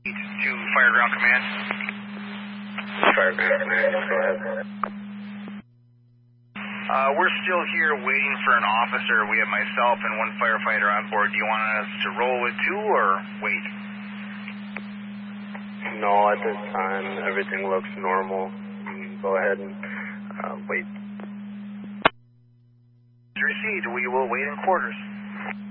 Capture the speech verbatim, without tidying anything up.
To Fireground Command. Fireground Command, go ahead. Uh, we're still here waiting for an officer. We have myself and one firefighter on board. Do you want us to roll with two or wait? No, at this time, everything looks normal. Go ahead and uh, wait. Received. We will wait in quarters.